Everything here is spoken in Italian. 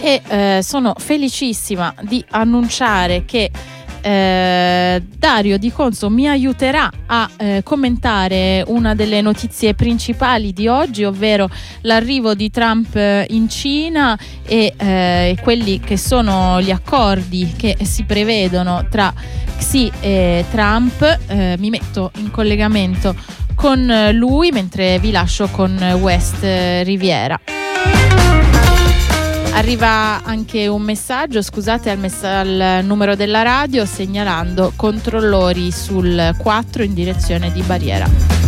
e sono felicissima di annunciare che Dario Di Conso mi aiuterà a commentare una delle notizie principali di oggi, ovvero l'arrivo di Trump in Cina e quelli che sono gli accordi che si prevedono tra Xi e Trump. Mi metto in collegamento con lui mentre vi lascio con West Riviera. Arriva anche un messaggio, scusate, al numero della radio, segnalando controllori sul 4 in direzione di Barriera.